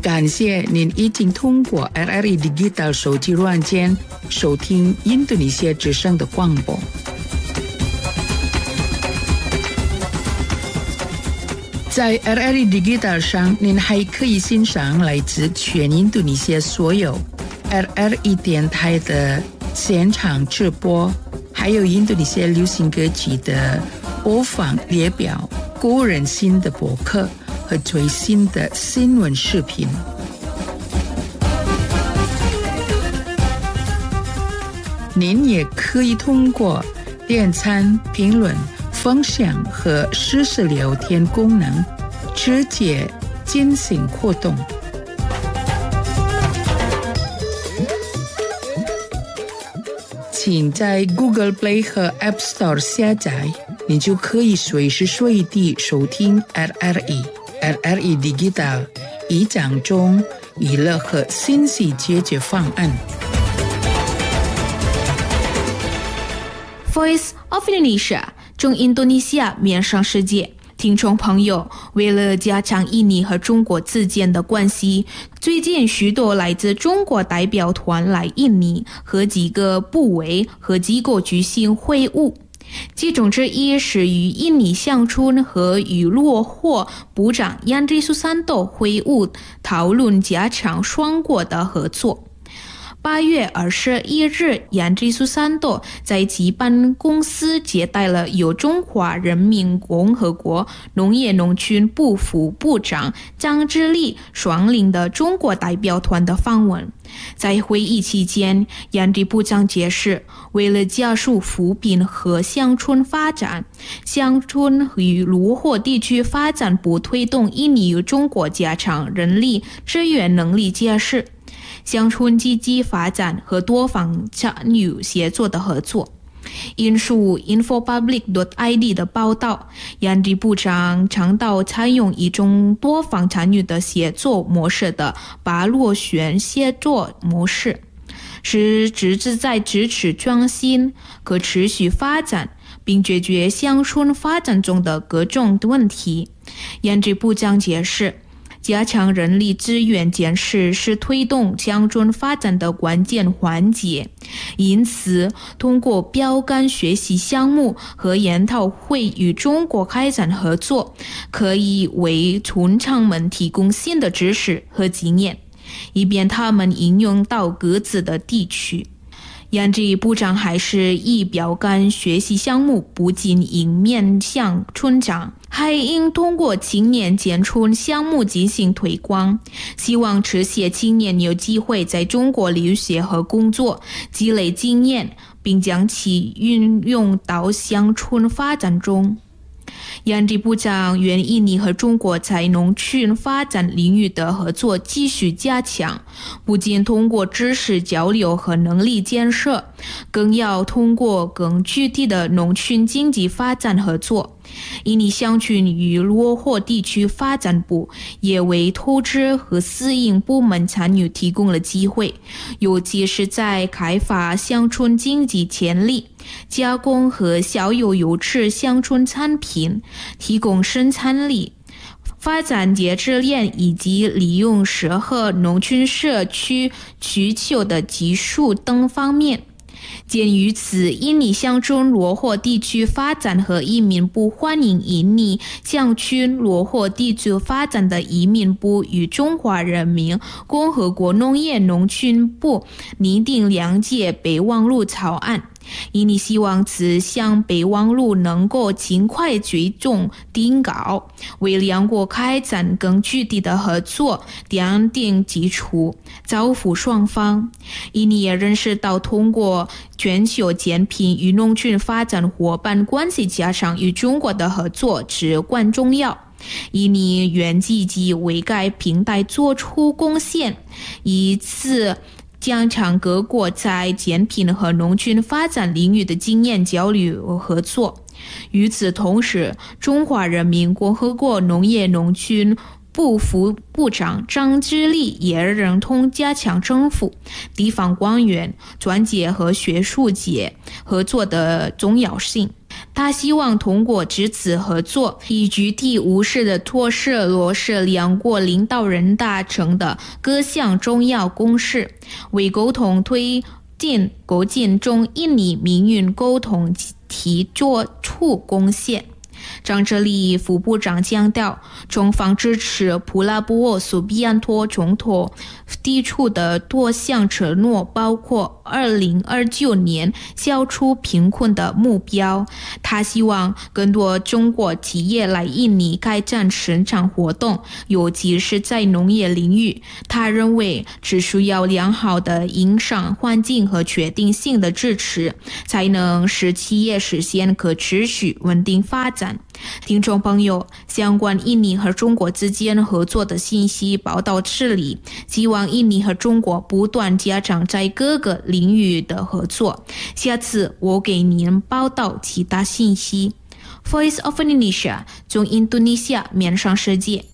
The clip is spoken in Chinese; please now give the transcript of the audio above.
感谢您已经通过 RRI Digital 手机软件收听印度尼西亚之声的广播。在 RRI Digital 上，您还可以欣赏来自全印度尼西亚所有 RRI 电台的现场直播，还有印度尼西亚流行歌曲的播放列表、个人新的博客和最新的新闻视频。您也可以通过点赞、评论、分享和实时聊天功能直接进行互动。请在 Google Play 和 App Store 下载，你就可以随时随地收听 RRI Digital 以讲中娱乐和信息解决方案。 Voice of Indonesia 中印度尼西亚面向世界。听众朋友，为了加强印尼和中国之间的关系，最近许多来自中国代表团来印尼，和几个部委和机构举行会晤。其中之一是与印尼乡村和与落货部长Yandri Susanto会晤，讨论加强双国的合作。8月21日，Yandri Susanto在其办公室接待了由中华人民共和国农业农村部副部长张之力率领的中国代表团的访问。在会议期间，Yandri部长解释，为了加速扶贫和乡村发展，乡村与落后地区发展部推动印尼与中国加强人力资源能力建设、乡村经济发展和多方参与协作的合作。引述 infopublic.id 的报道，Yandri部长倡导采用一种多方参与的协作模式的巴洛旋协作模式，是旨在支持创新、可持续发展，并解决乡村发展中的各种问题。Yandri部长解释，加强人力资源建设是推动乡村发展的关键环节，因此通过标杆学习项目和研讨会与中国开展合作，可以为村长们提供新的知识和经验，以便他们应用到各自的地区。Yandri部长还是以标杆学习项目不仅应面向村长，还应通过青年建村项目进行推广，希望这些青年有机会在中国留学和工作，积累经验，并将其运用到乡村发展中。Yandri部长愿印尼和中国在农村发展领域的合作继续加强，不仅通过知识交流和能力建设，更要通过更具体的农村经济发展合作。印尼乡村与落后地区发展部也为投资和私营部门参与提供了机会，尤其是在开发乡村经济潜力、加工和销售优质乡村产品、提供生产力、发展节制链以及利用适合农村社区需求的技术等方面。鉴于此，印尼乡村落后地区发展和移民部欢迎印尼乡村落后地区发展的移民部与中华人民共和国农业农村部拟定两届备忘录草案。印尼希望此项备忘录能够尽快最终定稿，为两国开展更具体的合作奠定基础，造福双方。印尼也认识到通过全球减贫与农村发展伙伴关系加上与中国的合作至关重要。印尼愿积极为该平台做出贡献，以此加强各国在减贫和农村发展领域的经验交流和合作。与此同时，中华人民共和国农业农村部副部长张之力也认同加强政府、地方官员、专家和学术界合作的重要性。 他希望通过这次合作，以具体务实的措施落实两国领导人达成的各项重要共识，为沟通推进构建中印尼命运沟通体做出贡献。张哲礼副部长强调，中方支持普拉布沃苏比安托总统提出的多项承诺，包括2029年消除贫困的目标。他希望更多中国企业来印尼开展生产活动，尤其是在农业领域。他认为只需要良好的营商环境和确定性的支持，才能使企业实现可持续稳定发展。听众朋友，相关印尼和中国之间合作的信息报道这里，希望印尼和中国不断加强在各个领域的合作。下次我给您报道其他信息。Voice of Indonesia， 从印度尼西亚面向世界。